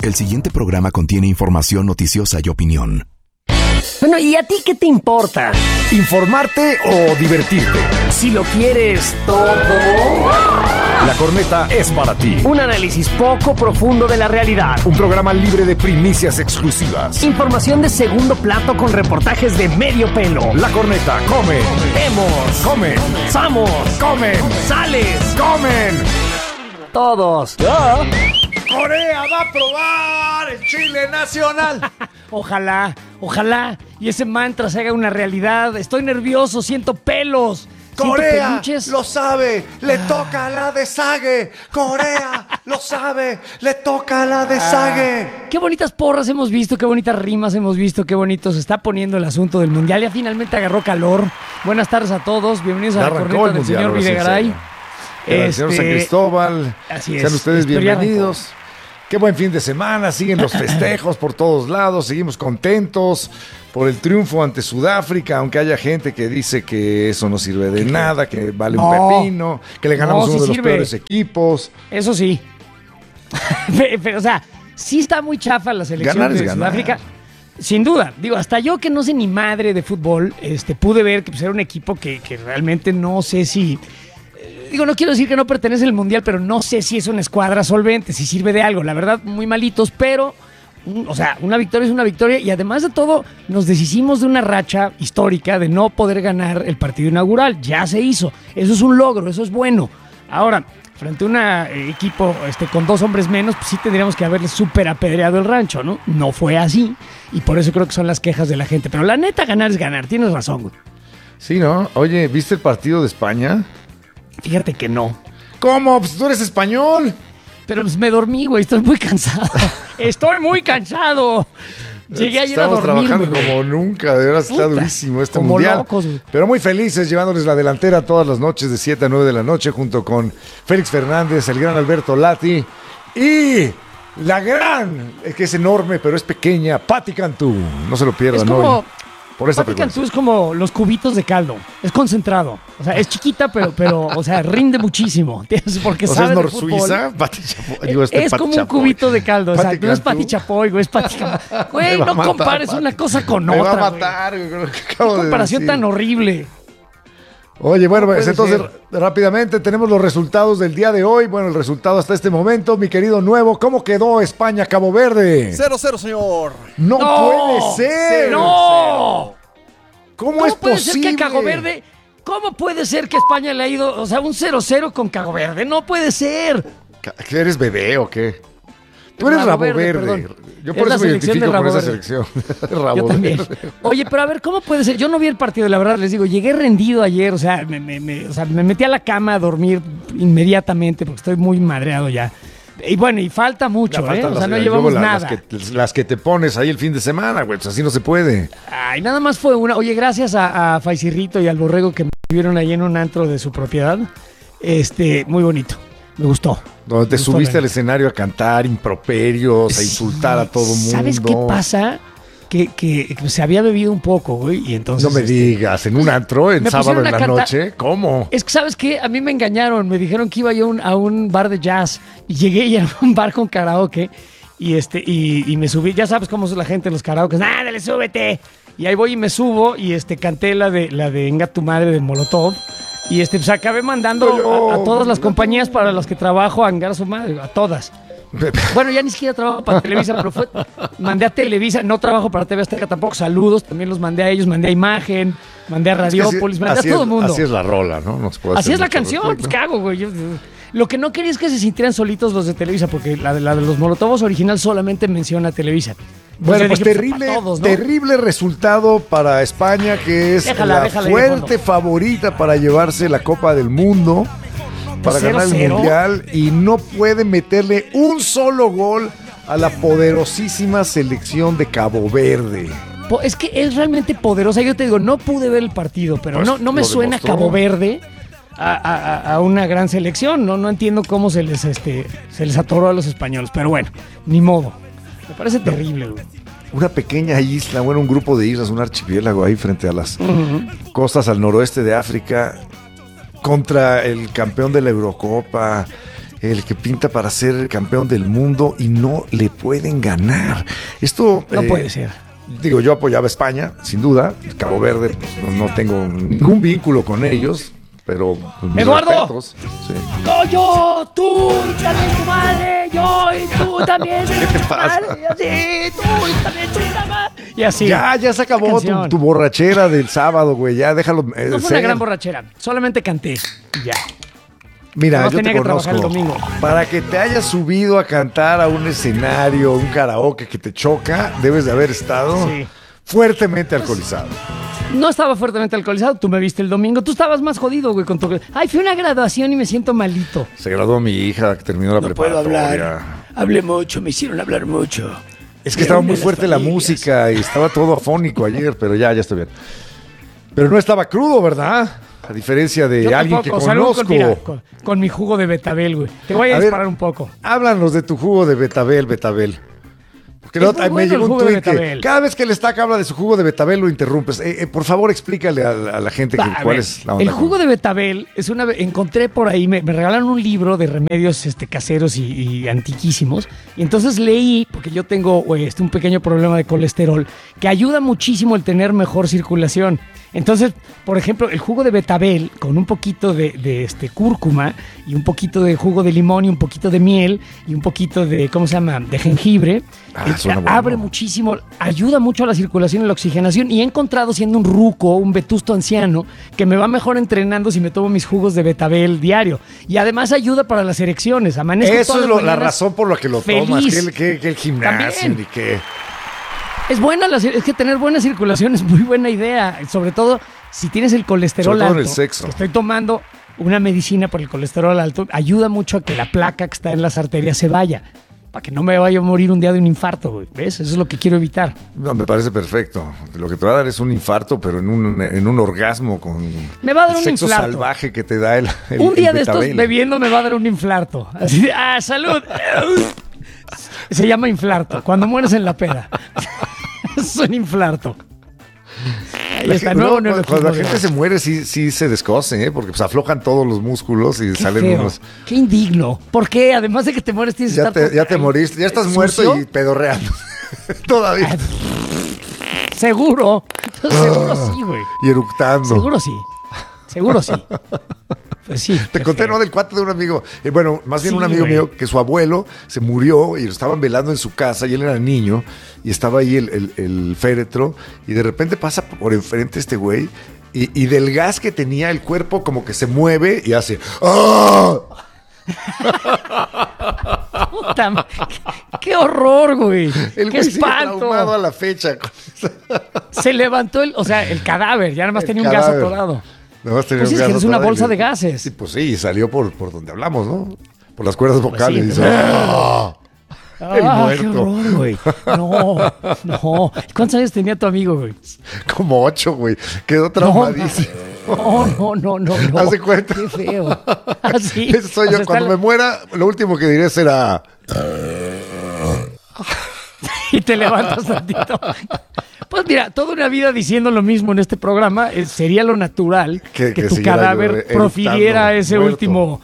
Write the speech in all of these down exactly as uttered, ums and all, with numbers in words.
que el siguiente programa contiene información noticiosa y opinión. Bueno, ¿y a ti qué te importa? ¿Informarte o divertirte? Si lo quieres todo. La Corneta es para ti. Un análisis poco profundo de la realidad. Un programa libre de primicias exclusivas. Información de segundo plato con reportajes de medio pelo. La Corneta come. Vemos. Comen. Somos. Comen. Sales. Comen. Todos. ¿Ya? Corea va a probar el chile nacional. Ojalá, ojalá. Y ese mantra se haga una realidad. Estoy nervioso, siento pelos. Corea lo sabe, le ah. toca la de Sague. Corea lo sabe, le toca la de Sague. Ah. Qué bonitas porras hemos visto, qué bonitas rimas hemos visto, qué bonito se está poniendo el asunto del mundial. Ya finalmente agarró calor. Buenas tardes a todos, bienvenidos ya a la corneta del señor Videgaray. Este, el señor San Cristóbal. Así es. Sean ustedes bienvenidos. Qué buen fin de semana, siguen los festejos por todos lados, seguimos contentos por el triunfo ante Sudáfrica, aunque haya gente que dice que eso no sirve de nada, que vale un no, pepino, que le ganamos no, uno sí de los sirve. peores equipos. Eso sí. Pero, o sea, sí está muy chafa la selección ganar de Sudáfrica. Sin duda, digo, hasta yo que no sé ni madre de fútbol, este, pude ver que pues, era un equipo que, que realmente no sé si... Digo, no quiero decir que no pertenece al Mundial, pero no sé si es una escuadra solvente, si sirve de algo. La verdad, muy malitos, pero, o sea, una victoria es una victoria. Y además de todo, nos deshicimos de una racha histórica de no poder ganar el partido inaugural. Ya se hizo. Eso es un logro, eso es bueno. Ahora, frente a un eh, equipo este, con dos hombres menos, pues sí tendríamos que haberle súper apedreado el rancho, ¿no? No fue así. Y por eso creo que son las quejas de la gente. Pero la neta, ganar es ganar. Tienes razón, güey. Sí, ¿no? Oye, ¿viste el partido de España? Fíjate que no. ¿Cómo? Pues tú eres español. Pero pues me dormí, güey. Estoy muy cansado. Estoy muy cansado. Llegué ayer Estamos a dormir. Estamos trabajando güey. como nunca. De verdad está durísimo este como mundial. Locos, pero muy felices llevándoles la delantera todas las noches de siete a nueve de la noche junto con Félix Fernández, el gran Alberto Lati y la gran, que es enorme pero es pequeña, Pati Cantú. No se lo pierdan. Es como... ¿no? Por esa Pati Cantú es como los cubitos de caldo. Es concentrado. O sea, es chiquita, pero, pero o sea, rinde muchísimo. Porque o sea, sabe es de fútbol. Suiza, Pati Chapoy. Digo, este es Pati como Chapoy. un cubito de caldo. Pati O sea, no es Pati Chapoy, güey. Es Pati Güey, no matar, compares Pati. Una cosa con Me otra. Me va a matar, güey. Qué comparación tan horrible. Oye, bueno, pues entonces ser? rápidamente tenemos los resultados del día de hoy. Bueno, el resultado hasta este momento, mi querido Nuevo. ¿Cómo quedó España-Cabo Verde? cero cero, señor. No, no puede ser. ¡No! ¿Cómo, ¿Cómo es puede posible? ser que a Cabo Verde, cómo puede ser que España le ha ido, o sea, un cero cero con Cabo Verde? No puede ser. ¿Qué eres bebé o qué? Tú eres Rabo, Rabo Verde. Verde. Yo por es eso me identifico con esa selección. Rabo Yo también. Verde. Oye, pero a ver, ¿cómo puede ser? Yo no vi el partido, la verdad, les digo, llegué rendido ayer, o sea, me, me, me, o sea, me metí a la cama a dormir inmediatamente porque estoy muy madreado ya. Y bueno, y falta mucho, ¿eh? O sea, no llevamos la, nada. Las que, las que te pones ahí el fin de semana, güey, pues así no se puede. Ay, nada más fue una. Oye, gracias a, a Faisirrito y al Borrego que me vieron ahí en un antro de su propiedad. Este, muy bonito. Me gustó. Donde te me gustó subiste al escenario a cantar improperios, sí, a insultar a todo mundo. ¿Sabes qué pasa? Que, que, que se había bebido un poco, güey, y entonces... No me este, digas, ¿en un antro, en sábado en la noche? ¿Cómo? Es que, ¿sabes qué? A mí me engañaron, me dijeron que iba yo a un, a un bar de jazz, y llegué y era un bar con karaoke, y este y, y me subí, ya sabes cómo es la gente en los karaokes, ¡ándale, súbete! Y ahí voy y me subo, y este canté la de, la de Enga tu madre de Molotov, y este pues acabé mandando a, a todas las compañías para las que trabajo a engar a su madre, a todas. Bueno, ya ni siquiera trabajo para Televisa, pero fue, mandé a Televisa, no trabajo para T V Azteca tampoco, saludos, también los mandé a ellos, mandé a Imagen, mandé a Radiópolis, es mandé a todo el mundo. Así es la rola, ¿no? no se puede así es la canción, respecto. Pues ¿qué hago, güey? Yo, lo que no quería es que se sintieran solitos los de Televisa, porque la de, la de los Molotovos original solamente menciona a Televisa. Bueno, pues dije, terrible, pues todos, ¿no? terrible resultado para España, que es déjala, la déjala fuerte favorita para llevarse la Copa del Mundo. Para ganar el Mundial y no puede meterle un solo gol a la poderosísima selección de Cabo Verde. Es que es realmente poderosa. Yo te digo, no pude ver el partido, pero pues no, no me suena demostró. Cabo Verde a, a, a una gran selección. No, no entiendo cómo se les, este, se les atoró a los españoles, pero bueno, ni modo. Me parece terrible, güey. Una pequeña isla, bueno, un grupo de islas, un archipiélago ahí frente a las uh-huh. costas al noroeste de África. Contra el campeón de la Eurocopa, el que pinta para ser campeón del mundo y no le pueden ganar. Esto no eh, puede ser. Digo, yo apoyaba a España, sin duda. Cabo Verde, pues, no, no tengo ningún vínculo con ellos. Pero pues, ¡Eduardo! Sí. No, yo, tú, y también tu madre, yo y tú también. ¿Qué te pasa? Madre, y así, tú y también tu madre. Y así. Ya, ya se acabó tu, tu borrachera del sábado, güey. Ya, déjalo. Eh, no fue ser. Una gran borrachera. Solamente canté. Ya. Mira, no yo tenía te que conozco. trabajar el domingo. Para que te hayas subido a cantar a un escenario, un karaoke que te choca, debes de haber estado sí. fuertemente alcoholizado. No estaba fuertemente alcoholizado, tú me viste el domingo, tú estabas más jodido, güey, con tu... Ay, fui a una graduación y me siento malito. Se graduó mi hija, que terminó la no preparatoria. No puedo hablar, hablé mucho, me hicieron hablar mucho. Es que estaba muy fuerte la música y estaba todo afónico ayer, pero ya, ya estoy bien. Pero no estaba crudo, ¿verdad? A diferencia de Yo alguien tampoco. que conozco. Con, mira, con, con mi jugo de betabel, güey. Te voy a, a disparar ver, un poco. Háblanos de tu jugo de betabel, betabel. Porque no, me bueno llegó un tweet que cada vez que el Stack habla de su jugo de betabel lo interrumpes. Eh, eh, por favor, explícale a, a la gente que, cuál ver, es la onda. El jugo de betabel es una... Encontré por ahí, me, me regalaron un libro de remedios este, caseros y, y antiquísimos. Y entonces leí, porque yo tengo este, un pequeño problema de colesterol, que ayuda muchísimo el tener mejor circulación. Entonces, por ejemplo, el jugo de betabel con un poquito de, de este, cúrcuma y un poquito de jugo de limón y un poquito de miel y un poquito de, ¿cómo se llama?, de jengibre. Ah, eh, abre bueno. muchísimo, ayuda mucho a la circulación y la oxigenación. Y he encontrado, siendo un ruco, un vetusto anciano, que me va mejor entrenando si me tomo mis jugos de betabel diario. Y además ayuda para las erecciones. Amanezco Eso es lo, la razón por la que lo feliz. tomas, que el, que, que el gimnasio También. y que... Es buena, la, es que tener buena circulación es muy buena idea, sobre todo si tienes el colesterol sobre todo alto. En el sexo. Estoy tomando una medicina por el colesterol alto, ayuda mucho a que la placa que está en las arterias se vaya, para que no me vaya a morir un día de un infarto, güey. ¿Ves? Eso es lo que quiero evitar. No, me parece perfecto. Lo que te va a dar es un infarto, pero en un, en un orgasmo con me va a dar el un sexo infarto. salvaje que te da el, el Un día el de estos bebiendo me va a dar un infarto. Así de, ¡ah, salud! Se llama inflarto, cuando mueres en la peda. Es un inflarto. Ahí está, no, nuevo, cuando, cuando la gente se muere sí, sí se descose, ¿eh? Porque pues aflojan todos los músculos y qué salen feo. unos... Qué indigno. ¿Por qué? Además de que te mueres tienes que ya estar... Te, ya te moriste, ya estás ¿sucio? muerto y pedorreando. Todavía. Seguro. Seguro sí, güey. Y eructando. Seguro sí. Seguro sí. Pues sí. Te conté, feo. ¿no? Del cuate de un amigo. Eh, bueno, más bien sí, un amigo güey. mío que su abuelo se murió y lo estaban velando en su casa y él era niño y estaba ahí el, el, el féretro y de repente pasa por enfrente este güey y, y del gas que tenía el cuerpo como que se mueve y hace ¡ah! Puta, qué, qué horror, güey. El qué güey espanto. traumado a la fecha. Se levantó el, o sea, el cadáver, ya nada más El tenía cadáver. un gas atorado. Pues es que eres una bolsa de gases. Sí, pues sí, salió por, por donde hablamos, ¿no? Por las cuerdas vocales. Pues sí. Dice, ¡ah! El ah, muerto. Qué horror, güey. No, no. ¿Cuántos años tenía tu amigo, güey? Como ocho, güey. Quedó traumadísimo. No, no, no, no, no. Haz de cuenta. Qué feo. Así. Eso soy o yo. sea, Cuando la... me muera, lo último que diré será... y te levantas tantito. Pues mira, toda una vida diciendo lo mismo en este programa, eh, sería lo natural que, que, que tu cadáver yo, profiriera ese muerto. último...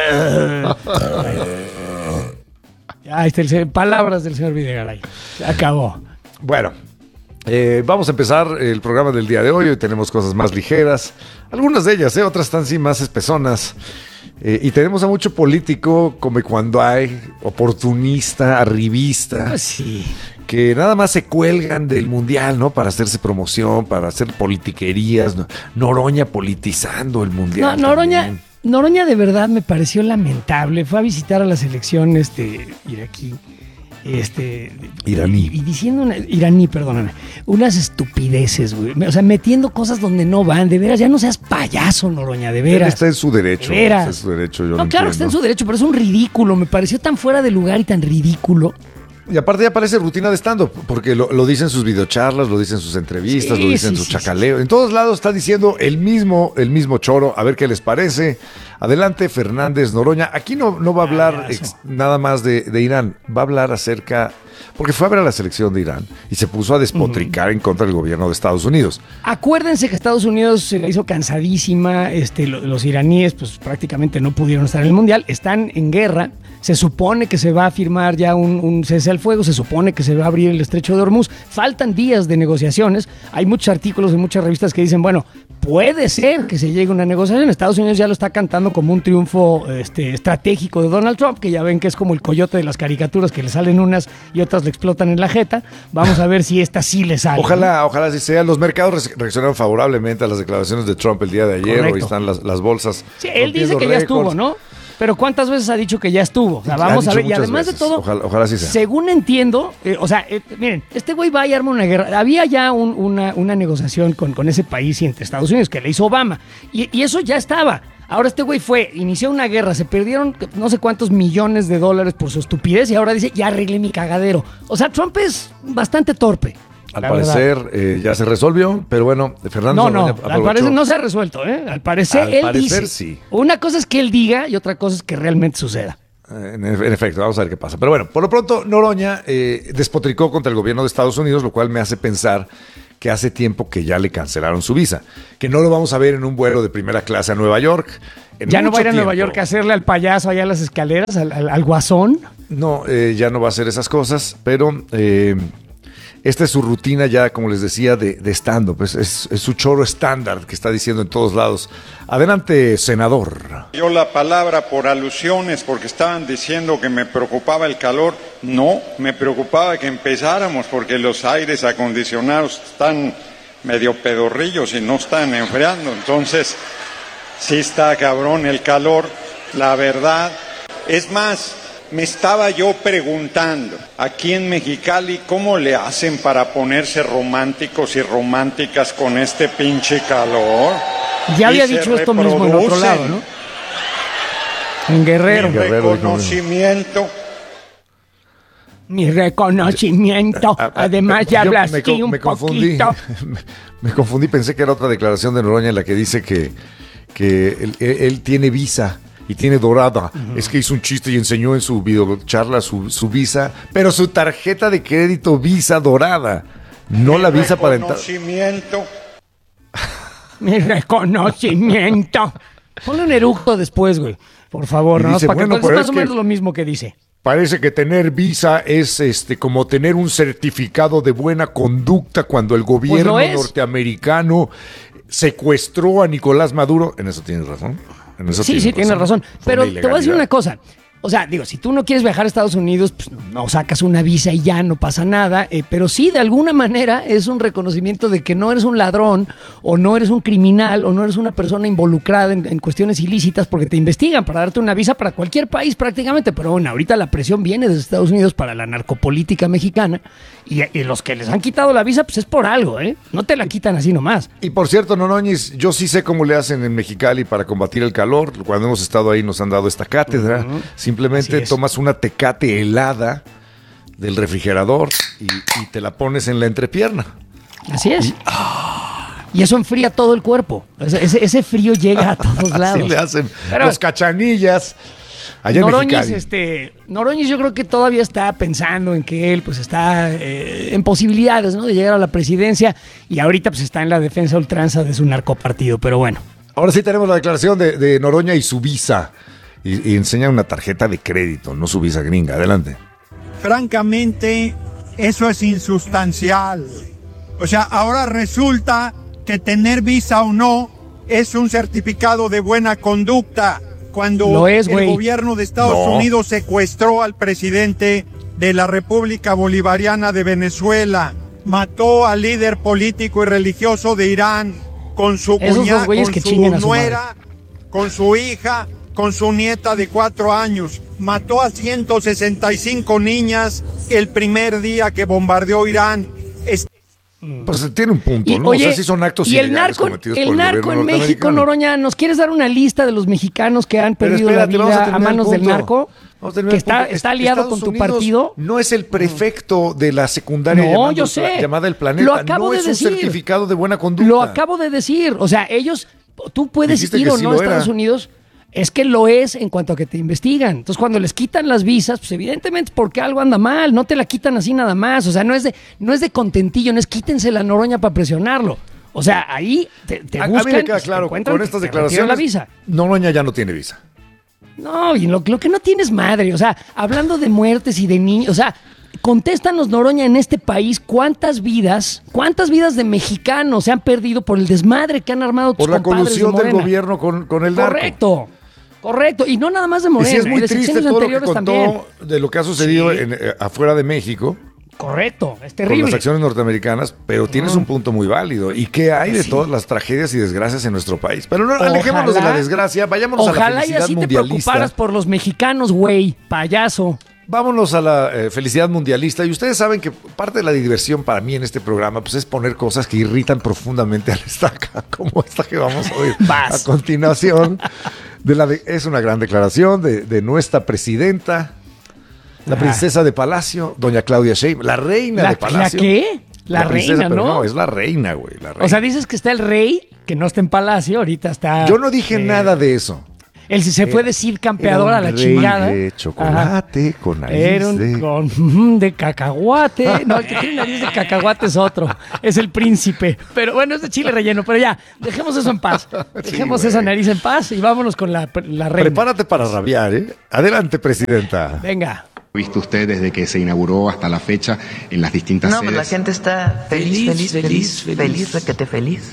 Ahí está, el, palabras del señor Videgaray. Se acabó. Bueno, eh, vamos a empezar el programa del día de hoy. Hoy tenemos cosas más ligeras. Algunas de ellas, eh, otras están sí más espesonas. Eh, y tenemos a mucho político, como cuando hay, oportunista, arribista. Pues sí. Que nada más se cuelgan del mundial, ¿no? Para hacerse promoción, para hacer politiquerías. ¿no? Noroña politizando el mundial. No, Noroña, Noroña de verdad me pareció lamentable. Fue a visitar a la selección este, iraquí. Este, iraní. Y, y diciendo, una, iraní, perdóname, unas estupideces, güey. O sea, metiendo cosas donde no van. De veras, ya no seas payaso, Noroña, de veras. Él está en su derecho. De veras. Está en su derecho, yo no, lo claro entiendo. que está en su derecho, pero es un ridículo. Me pareció tan fuera de lugar y tan ridículo. Y aparte ya parece rutina de stand-up, porque lo, lo dicen sus videocharlas, lo dicen sus entrevistas, sí, lo dicen sí, su sí, chacaleo. sí. En todos lados está diciendo el mismo, el mismo choro. A ver qué les parece. Adelante, Fernández Noroña. Aquí no, no va a hablar ex, nada más de, de Irán. Va a hablar acerca porque fue a ver a la selección de Irán y se puso a despotricar uh-huh. en contra del gobierno de Estados Unidos. Acuérdense que Estados Unidos se la hizo cansadísima, este, los iraníes pues prácticamente no pudieron estar en el Mundial, están en guerra, se supone que se va a firmar ya un, un cese al fuego, se supone que se va a abrir el estrecho de Hormuz, faltan días de negociaciones, hay muchos artículos en muchas revistas que dicen, bueno, puede ser que se llegue a una negociación, Estados Unidos ya lo está cantando como un triunfo este, estratégico de Donald Trump, que ya ven que es como el coyote de las caricaturas, que le salen unas y otras le explotan en la jeta, vamos a ver si esta sí le sale. Ojalá, ¿no? ojalá sí sea, los mercados reaccionaron favorablemente a las declaraciones de Trump el día de ayer, Correcto. Hoy están las, las bolsas. Sí, él dice que récords. Ya estuvo, ¿no? Pero ¿cuántas veces ha dicho que ya estuvo? O sea, vamos a ver. Y además veces. de todo, ojalá, ojalá sí sea. Según entiendo, eh, o sea, eh, miren, este güey va y arma una guerra. Había ya un, una, una negociación con, con ese país y entre Estados Unidos que le hizo Obama. Y, y eso ya estaba. Ahora este güey fue, inició una guerra, se perdieron no sé cuántos millones de dólares por su estupidez y ahora dice, ya arreglé mi cagadero. O sea, Trump es bastante torpe. Al parecer eh, ya se resolvió, pero bueno, Fernando... No, no, al parecer no se ha resuelto, ¿eh? Al parecer al él parecer, dice... sí. Una cosa es que él diga y otra cosa es que realmente suceda. En, en efecto, vamos a ver qué pasa. Pero bueno, por lo pronto, Noroña eh, despotricó contra el gobierno de Estados Unidos, lo cual me hace pensar que hace tiempo que ya le cancelaron su visa, que no lo vamos a ver en un vuelo de primera clase a Nueva York. ¿Ya no va a ir a Nueva York a hacerle al payaso allá a las escaleras, al, al, al guasón? No, eh, ya no va a hacer esas cosas, pero... Eh, Esta es su rutina ya, como les decía, de, de stand-up. Es, es, es su choro estándar que está diciendo en todos lados. Adelante, senador. Yo la palabra por alusiones, porque estaban diciendo que me preocupaba el calor. No, me preocupaba que empezáramos, porque los aires acondicionados están medio pedorrillos y no están enfriando. Entonces, sí está cabrón el calor, la verdad. Es más... Me estaba yo preguntando, aquí en Mexicali, ¿cómo le hacen para ponerse románticos y románticas con este pinche calor? Ya había dicho esto mismo en otro lado, ¿no? En Guerrero. Mi reconocimiento. Mi reconocimiento. Además, ya hablas me, aquí un me confundí, poquito. Me, me confundí, pensé que era otra declaración de Noroña en la que dice que, que él, él tiene visa. Y tiene dorada. Uh-huh. Es que hizo un chiste y enseñó en su videocharla su, su visa, pero su tarjeta de crédito Visa dorada. No Mi la visa para entrar. Reconocimiento. Mi reconocimiento. Ponle un eructo después, güey. Por favor, ¿no? Dice, Para bueno, que es más o es menos lo mismo que dice. Parece que tener visa es este como tener un certificado de buena conducta cuando el gobierno pues norteamericano secuestró a Nicolás Maduro. En eso tienes razón. En eso sí, sí, tienes razón. Pero te voy a decir una cosa. O sea, digo, si tú no quieres viajar a Estados Unidos, pues no sacas una visa y ya no pasa nada. Eh, pero sí, de alguna manera, es un reconocimiento de que no eres un ladrón, o no eres un criminal, o no eres una persona involucrada en, en cuestiones ilícitas, porque te investigan para darte una visa para cualquier país prácticamente. Pero bueno, ahorita la presión viene desde Estados Unidos para la narcopolítica mexicana. Y, y los que les han quitado la visa, pues es por algo, ¿eh? No te la quitan así nomás. Y por cierto, Noroñez, yo sí sé cómo le hacen en Mexicali para combatir el calor. Cuando hemos estado ahí nos han dado esta cátedra. Uh-huh. Simplemente tomas una Tecate helada del refrigerador y, y te la pones en la entrepierna. Así es. Y, ah, y eso enfría todo el cuerpo. Ese, ese frío llega a todos lados. Así le hacen Pero, los cachanillas. Allá Noroñez, este, Noroñez yo creo que todavía está pensando en que él pues está eh, en posibilidades, ¿no?, de llegar a la presidencia, y ahorita pues está en la defensa ultranza de su narcopartido, pero bueno. Ahora sí tenemos la declaración de, de Noroña y su visa. Y, y enseña una tarjeta de crédito, no su visa gringa. Adelante. Francamente, eso es insustancial. O sea, ahora resulta que tener visa o no es un certificado de buena conducta. Cuando es, el gobierno de Estados no. Unidos secuestró al presidente de la República Bolivariana de Venezuela, mató al líder político y religioso de Irán con su cuñada, con su nuera, con su hija, con su nieta de cuatro años. Mató a ciento sesenta y cinco niñas el primer día que bombardeó Irán. Es... Pues tiene un punto, y, ¿no? Oye, o sea, sí son actos y el narco, cometidos el por el narco en México, Noroña, ¿nos quieres dar una lista de los mexicanos que han perdido espérate, la vida a, a manos del narco? Que está, está aliado Estados con tu Unidos partido. No es el prefecto de la secundaria no, llamado, yo sé. llamada El Planeta. Lo acabo no de es decir. un certificado de buena conducta. Lo acabo de decir. O sea, ellos, tú puedes Dijiste ir o no a Estados era. Unidos. es que lo es en cuanto a que te investigan. Entonces, cuando les quitan las visas, pues evidentemente porque algo anda mal, no te la quitan así nada más. O sea, no es de, no es de contentillo, no es quítense la Noroña para presionarlo. O sea, ahí te, te a, buscan, a mí me queda claro, con estas declaraciones, la visa. Noroña ya no tiene visa. No, y lo, lo que no tienes madre, o sea, hablando de muertes y de niños, o sea, contéstanos, Noroña, en este país, ¿cuántas vidas, cuántas vidas de mexicanos se han perdido por el desmadre que han armado tus compadres de Morena? Por la colusión del gobierno con, con el narco. Correcto. Correcto, y no nada más de Morena. Y sí es muy triste todo lo que contó también. de lo que ha sucedido sí. en, eh, afuera de México. Correcto, es terrible. Con las acciones norteamericanas, pero tienes uh-huh. un punto muy válido. ¿Y qué hay de sí. todas las tragedias y desgracias en nuestro país? Pero no ojalá, alejémonos de la desgracia, vámonos a la felicidad mundialista. Ojalá y así te preocuparas por los mexicanos, güey, payaso. Vámonos a la eh, felicidad mundialista. Y ustedes saben que parte de la diversión para mí en este programa pues, es poner cosas que irritan profundamente al estaca, como esta que vamos a oír a continuación. De la de, es una gran declaración de, de nuestra presidenta, la princesa de Palacio, doña Claudia Sheinbaum, la reina ¿La, de Palacio. ¿La qué? La, la princesa, reina, pero ¿no? No, es la reina, güey. La reina. O sea, dices que está el rey, que no está en Palacio, ahorita está... Yo no dije eh, nada de eso. Él se era, fue decir campeador a la rey chingada. De chocolate, Ajá. con nariz era un, de... Con, de cacahuate. No, el que tiene nariz de cacahuate es otro. Es el príncipe. Pero bueno, es de chile relleno. Pero ya, dejemos eso en paz. Dejemos sí, esa nariz en paz y vámonos con la, la reina. Prepárate para rabiar, ¿eh? Adelante, presidenta. Venga. ¿Visto usted desde que se inauguró hasta la fecha en las distintas no, sedes? No, pues la gente está feliz, feliz, feliz, feliz, feliz, feliz requete feliz.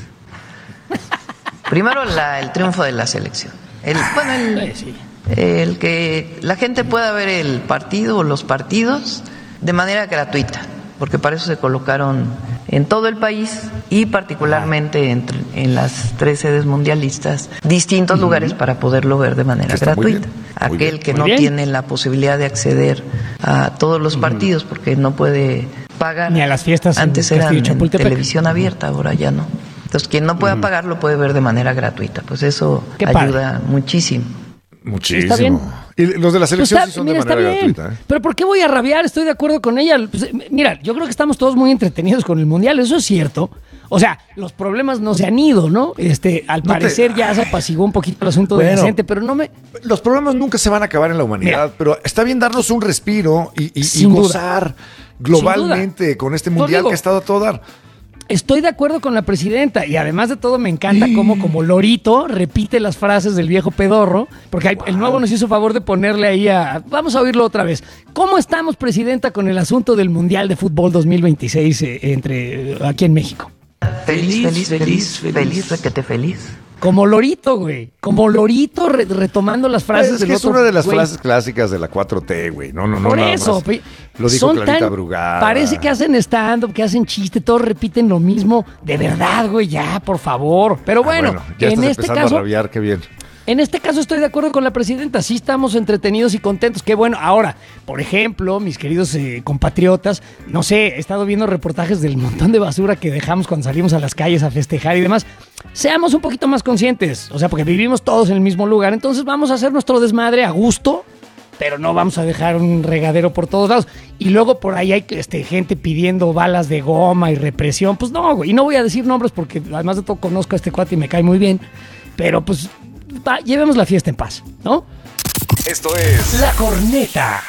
Primero la, el triunfo de la selección. El, bueno, el, sí. el que la gente pueda ver el partido o los partidos de manera gratuita, porque para eso se colocaron en todo el país y particularmente en, en las tres sedes mundialistas, distintos uh-huh. lugares para poderlo ver de manera Está gratuita. Aquel bien, que no bien. tiene la posibilidad de acceder a todos los uh-huh. partidos porque no puede pagar. Ni a las fiestas. Antes eran en televisión abierta, ahora ya no. Entonces, quien no pueda pagar lo puede ver de manera gratuita. Pues eso Qué ayuda padre. muchísimo. Muchísimo. ¿Está bien? Y los de la selección está, sí son mira, de manera gratuita. ¿eh? Pero ¿por qué voy a rabiar? Estoy de acuerdo con ella. Pues, mira, yo creo que estamos todos muy entretenidos con el Mundial. Eso es cierto. O sea, los problemas no se han ido, ¿no? Este, al no parecer te... ya se apaciguó un poquito el asunto bueno, de la gente, pero no me... Los problemas nunca se van a acabar en la humanidad, mira, pero está bien darnos un respiro y, y, y gozar globalmente con este Mundial que ha estado a todo dar. Estoy de acuerdo con la presidenta y además de todo me encanta cómo como lorito repite las frases del viejo pedorro, porque hay, wow. el nuevo nos hizo favor de ponerle ahí a... Vamos a oírlo otra vez. ¿Cómo estamos, presidenta, con el asunto del Mundial de Fútbol dos mil veintiséis eh, entre aquí en México? Feliz, feliz, feliz, feliz, feliz, requete feliz. Como lorito, güey. Como lorito re- retomando las frases es del que otro. Es una de las güey. frases clásicas de la cuatro T, güey. No, no, no. Por nada eso. Más. Lo dijo son Clarita tan, Brugada. Parece que hacen stand-up, que hacen chiste, todos repiten lo mismo. De verdad, güey, ya, por favor. Pero bueno, ah, bueno ya en este caso... a rabiar, qué bien. En este caso estoy de acuerdo con la presidenta, sí estamos entretenidos y contentos, qué bueno. Ahora, por ejemplo, mis queridos eh, compatriotas, no sé, he estado viendo reportajes del montón de basura que dejamos cuando salimos a las calles a festejar y demás. Seamos un poquito más conscientes, o sea, porque vivimos todos en el mismo lugar, entonces vamos a hacer nuestro desmadre a gusto, pero no vamos a dejar un regadero por todos lados. Y luego por ahí hay este, gente pidiendo balas de goma y represión, pues no, güey, y no voy a decir nombres porque además de todo conozco a este cuate y me cae muy bien, pero pues... Va, llevemos la fiesta en paz, ¿no? Esto es La Corneta.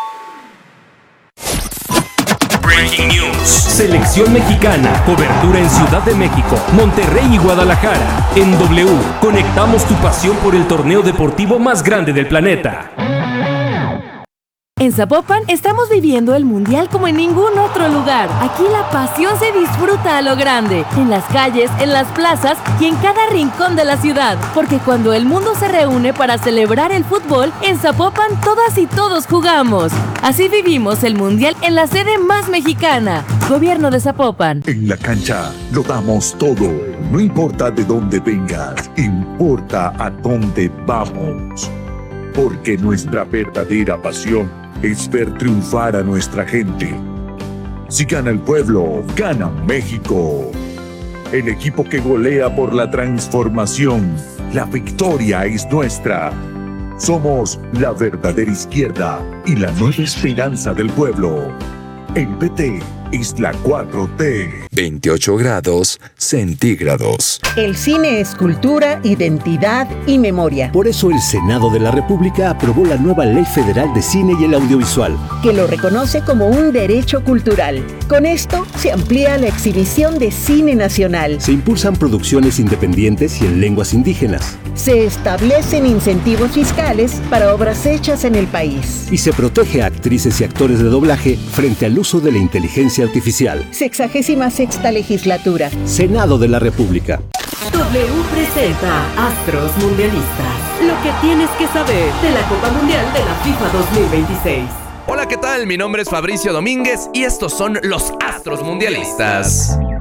Breaking News. Selección mexicana. Cobertura en Ciudad de México, Monterrey y Guadalajara. En W, conectamos tu pasión por el torneo deportivo más grande del planeta. En Zapopan estamos viviendo el Mundial como en ningún otro lugar. Aquí la pasión se disfruta a lo grande, en las calles, en las plazas y en cada rincón de la ciudad. Porque cuando el mundo se reúne para celebrar el fútbol, en Zapopan todas y todos jugamos. Así vivimos el Mundial en la sede más mexicana. Gobierno de Zapopan. En la cancha lo damos todo. No importa de dónde vengas, importa a dónde vamos. Porque nuestra verdadera pasión es ver triunfar a nuestra gente. Si gana el pueblo, gana México. El equipo que golea por la transformación. La victoria es nuestra. Somos la verdadera izquierda y la nueva esperanza del pueblo. El P T Isla cuatro T. veintiocho grados centígrados. El cine es cultura, identidad y memoria. Por eso el Senado de la República aprobó la nueva Ley Federal de Cine y el Audiovisual, que lo reconoce como un derecho cultural. Con esto se amplía la exhibición de cine nacional. Se impulsan producciones independientes y en lenguas indígenas. Se establecen incentivos fiscales para obras hechas en el país. Y se protege a actrices y actores de doblaje frente al uso de la inteligencia artificial. Sexagésima sexta legislatura. Senado de la República. W presenta Astros Mundialistas. Lo que tienes que saber de la Copa Mundial de la FIFA dos mil veintiséis. Hola, ¿qué tal? Mi nombre es Fabricio Domínguez y estos son los Astros Mundialistas.